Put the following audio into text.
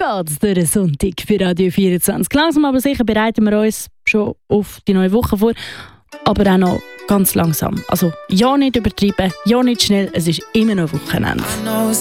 geht's durch den Sonntag für Radio 24. Langsam aber sicher bereiten wir uns schon auf die neue Woche vor, aber auch noch ganz langsam. Also ja nicht übertreiben, ja nicht schnell, es ist immer noch Wochenende.